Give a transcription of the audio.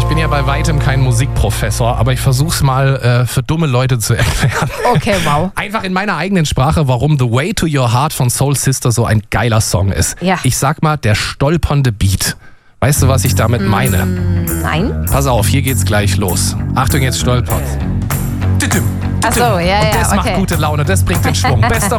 bin ja bei weitem kein Musikprofessor, aber ich versuch's mal für dumme Leute zu erklären. Okay, wow. Einfach in meiner eigenen Sprache, warum The Way to Your Heart von Soul Sister so ein geiler Song ist. Ja. Ich sag mal, der stolpernde Beat. Weißt du, was ich damit meine? Nein? Pass auf, hier geht's gleich los. Achtung, jetzt stolpert. Ach so, ja, Und das macht okay. gute Laune, das bringt den Schwung. Bester